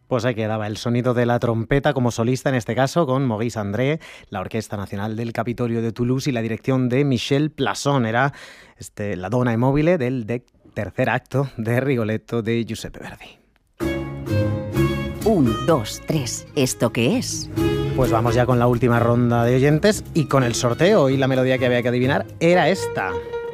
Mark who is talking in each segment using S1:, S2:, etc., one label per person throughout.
S1: Pues ahí quedaba el sonido de la trompeta como solista, en este caso, con Maurice André, la Orquesta Nacional del Capitolio de Toulouse y la dirección de Michel Plasson. Era la dona e mobile del tercer acto de Rigoletto de Giuseppe Verdi.
S2: 1, 2, 3. ¿Esto qué es?
S1: Pues vamos ya con la última ronda de oyentes y con el sorteo. Y la melodía que había que adivinar era esta.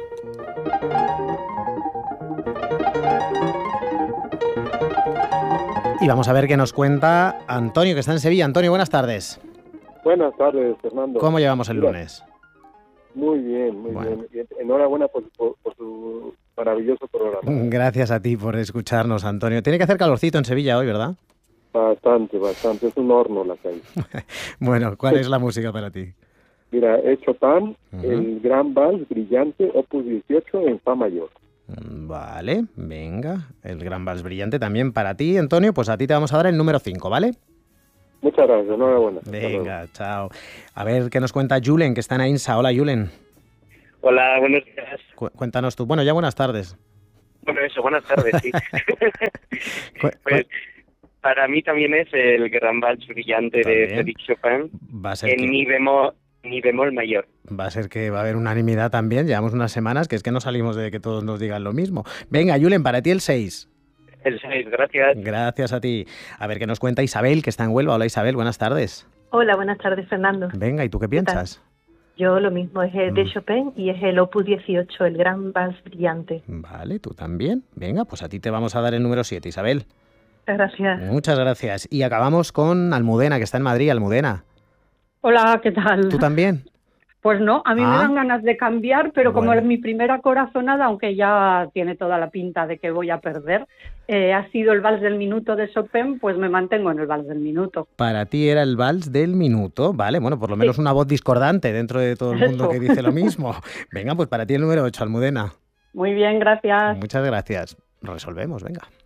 S1: Y vamos a ver qué nos cuenta Antonio, que está en Sevilla. Antonio, buenas tardes.
S3: Buenas tardes, Fernando.
S1: ¿Cómo llevamos el lunes?
S3: Muy bien, muy bien. Enhorabuena por su maravilloso programa.
S1: Gracias a ti por escucharnos, Antonio. Tiene que hacer calorcito en Sevilla hoy, ¿verdad?
S3: Bastante. Es un horno la calle.
S1: Bueno, ¿cuál es la música para ti?
S3: Mira, es Chopin, el Gran Vals Brillante, Opus 18 en Fa mayor.
S1: Vale, venga. El Gran Vals Brillante también para ti, Antonio. Pues a ti te vamos a dar el número 5, ¿vale?
S3: Muchas gracias, enhorabuena.
S1: Venga, chao. A ver qué nos cuenta Julen, que está en Ainsa. Hola, Julen.
S4: Hola, buenos días.
S1: Cuéntanos tú. Bueno, ya buenas tardes.
S4: Bueno, buenas tardes, sí. Pues, para mí también es el Gran Vals Brillante de Frédéric Chopin,
S1: va a ser
S4: en mi bemol mayor.
S1: Va a ser que va a haber unanimidad también. Llevamos unas semanas que es que no salimos de que todos nos digan lo mismo. Venga, Julen, para ti el 6.
S4: El 6, gracias.
S1: Gracias a ti. A ver qué nos cuenta Isabel, que está en Huelva. Hola, Isabel, buenas tardes.
S5: Hola, buenas tardes, Fernando.
S1: Venga, ¿y tú qué piensas?
S5: Yo lo mismo, es el de Chopin y es el Opus 18, el Gran Vals Brillante.
S1: Vale, tú también. Venga, pues a ti te vamos a dar el número 7, Isabel.
S5: Gracias.
S1: Muchas gracias. Y acabamos con Almudena, que está en Madrid. Almudena.
S6: Hola, ¿qué tal?
S1: ¿Tú también?
S6: Pues no, a mí me dan ganas de cambiar, pero como es mi primera corazonada, aunque ya tiene toda la pinta de que voy a perder, ha sido el Vals del Minuto de Chopin, pues me mantengo en el Vals del Minuto.
S1: Para ti era el Vals del Minuto, vale, bueno, por lo menos una voz discordante dentro de todo el mundo que dice lo mismo. Venga, pues para ti el número 8, Almudena.
S6: Muy bien, gracias.
S1: Muchas gracias. Resolvemos, venga.